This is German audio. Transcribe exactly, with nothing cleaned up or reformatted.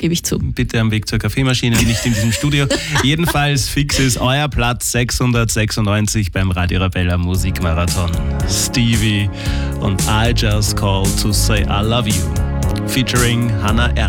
gebe ich zu. Bitte am Weg zur Kaffeemaschine, nicht in diesem Studio. Jedenfalls fix ist euer Platz sechshundertsechsundneunzig beim Radio Arabella Musikmarathon. Stevie und I Just Call to Say I Love You, featuring Hannah R.